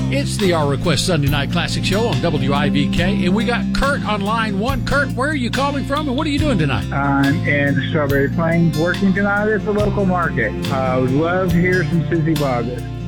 It's the Our Request Sunday Night Classic Show on WIVK, and we got Kurt on line one. Kurt, where are you calling from, and what are you doing tonight? I'm in Strawberry Plains working tonight at the local market. I would love to hear some Susie Boggess.